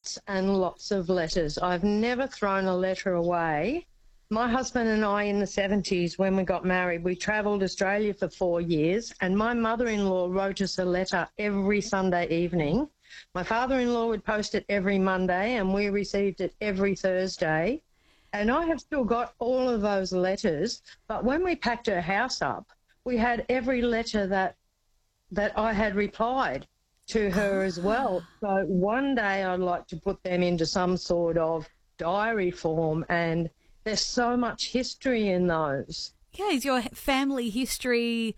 lots and lots of letters. I've never thrown a letter away. My husband and I in the 70s, when we got married, we travelled Australia for 4 years, and my mother-in-law wrote us a letter every Sunday evening. My father-in-law would post it every Monday, and we received it every Thursday. And I have still got all of those letters, but when we packed her house up, we had every letter that I had replied to her as well. So one day I'd like to put them into some sort of diary form, and there's so much history in those. Yeah, it's your family history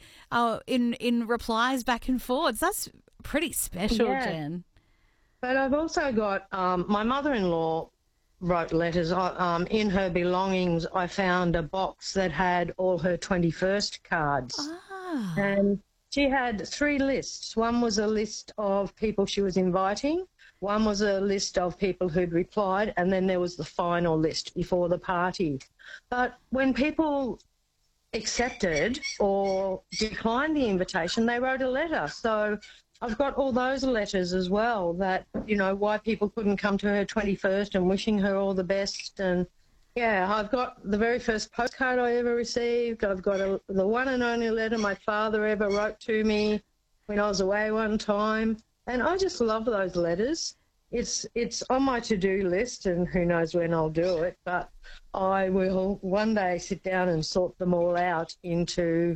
in replies back and forwards. That's pretty special, Jen. But I've also got my mother-in-law wrote letters. In her belongings, I found a box that had all her 21st cards. Ah. And she had 3 lists. One was a list of people she was inviting. One was a list of people who'd replied, and then there was the final list before the party. But when people accepted or declined the invitation, they wrote a letter. So I've got all those letters as well that, you know, why people couldn't come to her 21st and wishing her all the best. And, yeah, I've got the very first postcard I ever received. I've got the one and only letter my father ever wrote to me when I was away one time. And I just love those letters. It's on my to-do list, and who knows when I'll do it, but I will one day sit down and sort them all out into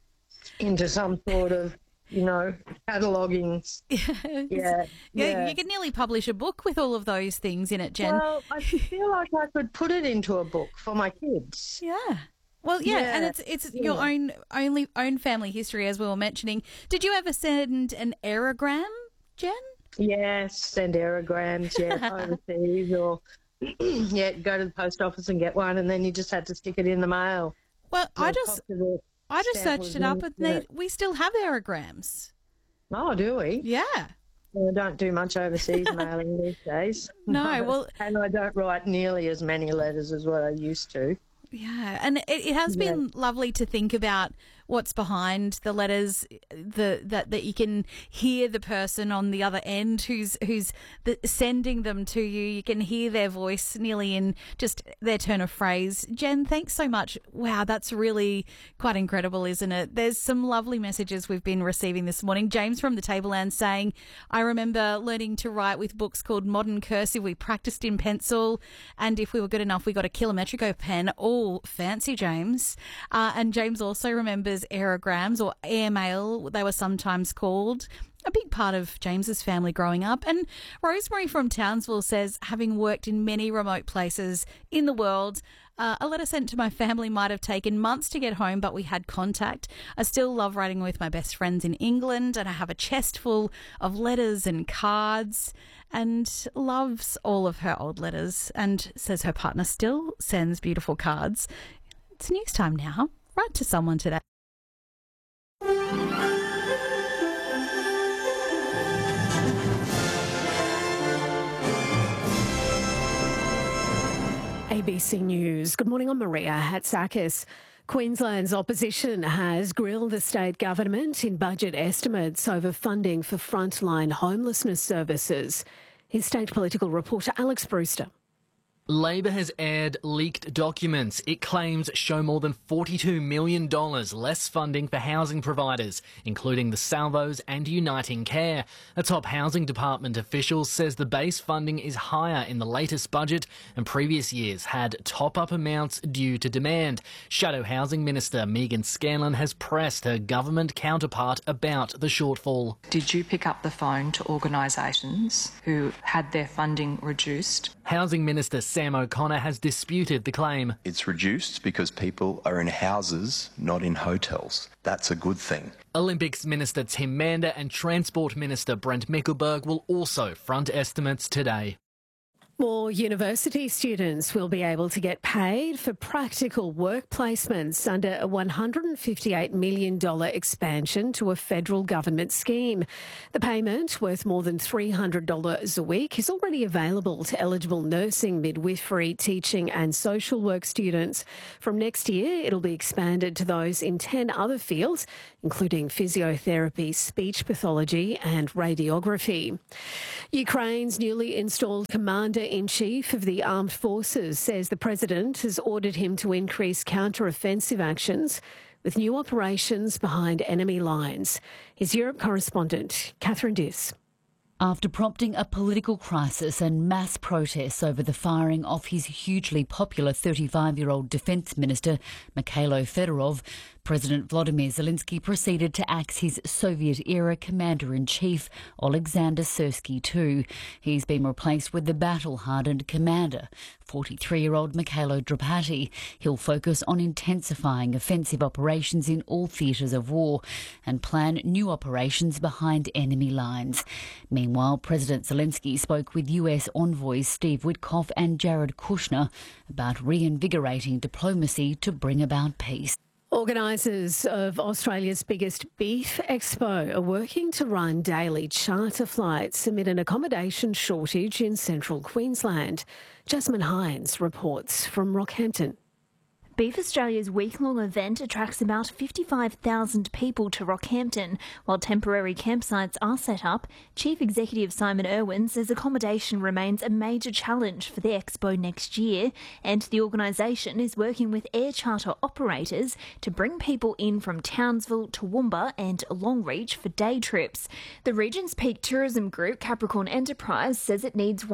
some sort of, you know, cataloguing. Yeah. You could nearly publish a book with all of those things in it, Jen. Well, I feel like I could put it into a book for my kids. Yeah. Well, yeah, and it's your own family history, as we were mentioning. Did you ever send an aerogram, Jen? Yes, send aerograms, overseas, or go to the post office and get one, and then you just had to stick it in the mail. Well, I just searched it up, and we still have aerograms. Oh, do we? Yeah. Well, I don't do much overseas mailing these days. No, well, and I don't write nearly as many letters as what I used to. Yeah, and it has been lovely to think about what's behind the letters, that you can hear the person on the other end who's sending them to you. You can hear their voice nearly in just their turn of phrase. Jen, thanks so much. Wow, that's really quite incredible, isn't it? There's some lovely messages we've been receiving this morning. James from the Tableland saying, I remember learning to write with books called Modern Cursive. We practiced in pencil, and if we were good enough, we got a Kilometrico pen. Oh, fancy, James. And James also remembers aerograms, or airmail, they were sometimes called. A big part of James's family growing up. And Rosemary from Townsville says, having worked in many remote places in the world, a letter sent to my family might have taken months to get home, but we had contact. I still love writing with my best friends in England, and I have a chest full of letters and cards, and loves all of her old letters, and says her partner still sends beautiful cards. It's news time now. Write to someone today. ABC News. Good morning, I'm Maria Hatzakis. Queensland's opposition has grilled the state government in budget estimates over funding for frontline homelessness services. Here's state political reporter Alex Brewster. Labor has aired leaked documents it claims show more than $42 million less funding for housing providers, including the Salvos and Uniting Care. A top housing department official says the base funding is higher in the latest budget, and previous years had top-up amounts due to demand. Shadow Housing Minister Megan Scanlon has pressed her government counterpart about the shortfall. Did you pick up the phone to organisations who had their funding reduced? Housing Minister Sam O'Connor has disputed the claim. It's reduced because people are in houses, not in hotels. That's a good thing. Olympics Minister Tim Mander and Transport Minister Brent Mickelberg will also front estimates today. More university students will be able to get paid for practical work placements under a $158 million expansion to a federal government scheme. The payment, worth more than $300 a week, is already available to eligible nursing, midwifery, teaching and social work students. From next year, it'll be expanded to those in 10 other fields, including physiotherapy, speech pathology and radiography. Ukraine's newly installed Commander-in-Chief of the Armed Forces says the President has ordered him to increase counter-offensive actions with new operations behind enemy lines. His Europe correspondent, Catherine Diss. After prompting a political crisis and mass protests over the firing of his hugely popular 35-year-old Defence Minister, Mikhailo Fedorov, President Volodymyr Zelensky proceeded to axe his Soviet-era Commander-in-Chief, Alexander Syrsky II. He's been replaced with the battle-hardened commander, 43-year-old Mikhailo Drapati. He'll focus on intensifying offensive operations in all theatres of war and plan new operations behind enemy lines. Meanwhile, President Zelensky spoke with US envoys Steve Witkoff and Jared Kushner about reinvigorating diplomacy to bring about peace. Organisers of Australia's biggest beef expo are working to run daily charter flights amid an accommodation shortage in central Queensland. Jasmine Hines reports from Rockhampton. Beef Australia's week-long event attracts about 55,000 people to Rockhampton. While temporary campsites are set up, Chief Executive Simon Irwin says accommodation remains a major challenge for the expo next year, and the organisation is working with air charter operators to bring people in from Townsville, Toowoomba and Longreach for day trips. The region's peak tourism group, Capricorn Enterprise, says it needs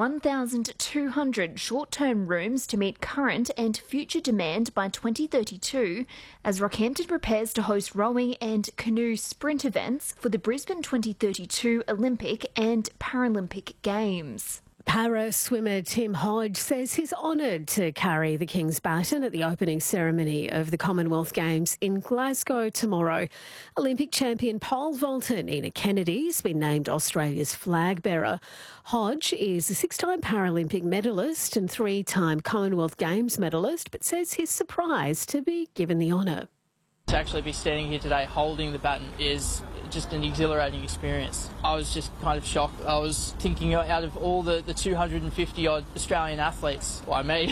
1,200 short-term rooms to meet current and future demand by 2032, as Rockhampton prepares to host rowing and canoe sprint events for the Brisbane 2032 Olympic and Paralympic Games. Para swimmer Tim Hodge says he's honoured to carry the King's baton at the opening ceremony of the Commonwealth Games in Glasgow tomorrow. Olympic champion pole vaulter Nina Kennedy's been named Australia's flag bearer. Hodge is a 6-time Paralympic medalist and 3-time Commonwealth Games medalist, but says he's surprised to be given the honour. To actually be standing here today holding the baton is just an exhilarating experience. I was just kind of shocked. I was thinking, out of all the 250-odd Australian athletes, why me?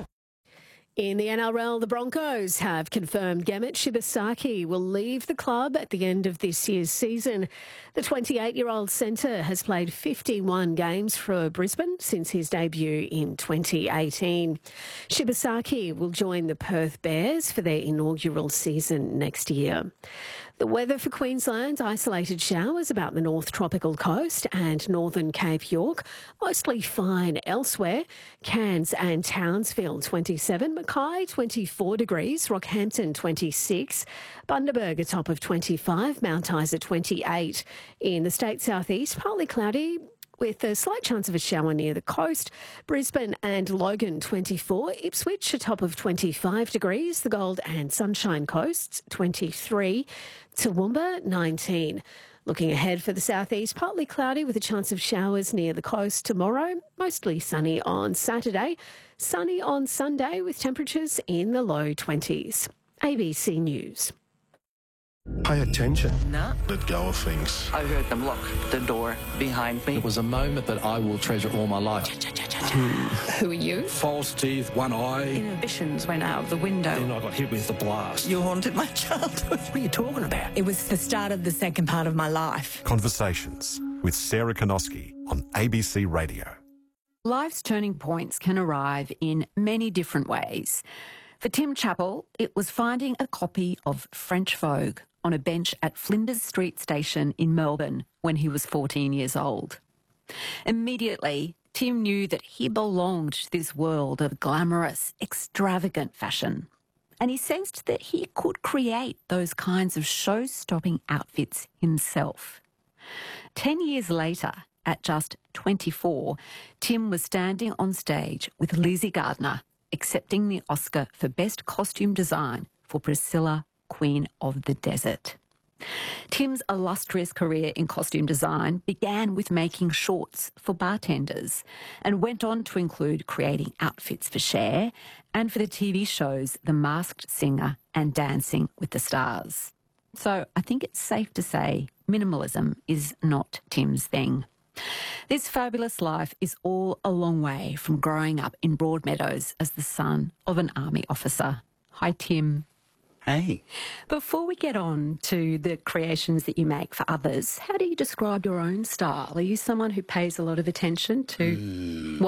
In the NRL, the Broncos have confirmed Gemmet Shibasaki will leave the club at the end of this year's season. The 28-year-old centre has played 51 games for Brisbane since his debut in 2018. Shibasaki will join the Perth Bears for their inaugural season next year. The weather for Queensland: isolated showers about the North Tropical Coast and northern Cape York. Mostly fine elsewhere. Cairns and Townsville 27, Mackay 24 degrees, Rockhampton 26, Bundaberg a top of 25, Mount Isa 28. In the state southeast, partly cloudy with a slight chance of a shower near the coast. Brisbane and Logan 24, Ipswich a top of 25 degrees, the Gold and Sunshine Coasts 23, Toowoomba 19. Looking ahead for the southeast, partly cloudy with a chance of showers near the coast tomorrow, mostly sunny on Saturday, sunny on Sunday with temperatures in the low 20s. ABC News. Pay attention. No. Let go of things. I heard them lock the door behind me. It was a moment that I will treasure all my life. Who are you? False teeth, one eye. Inhibitions went out of the window. Then I got hit with the blast. You haunted my childhood. What are you talking about? It was the start of the second part of my life. Conversations with Sarah Konoski on ABC Radio. Life's turning points can arrive in many different ways. For Tim Chappell, it was finding a copy of French Vogue on a bench at Flinders Street Station in Melbourne when he was 14 years old. Immediately, Tim knew that he belonged to this world of glamorous, extravagant fashion. And he sensed that he could create those kinds of show-stopping outfits himself. 10 years later, at just 24, Tim was standing on stage with Lizzie Gardner, accepting the Oscar for Best Costume Design for Priscilla, Queen of the Desert. Tim's illustrious career in costume design began with making shorts for bartenders and went on to include creating outfits for Cher and for the TV shows The Masked Singer and Dancing with the Stars. So I think it's safe to say minimalism is not Tim's thing. This fabulous life is all a long way from growing up in Broadmeadows as the son of an army officer. Hi, Tim. Hey. Before we get on to the creations that you make for others, how do you describe your own style? Are you someone who pays a lot of attention to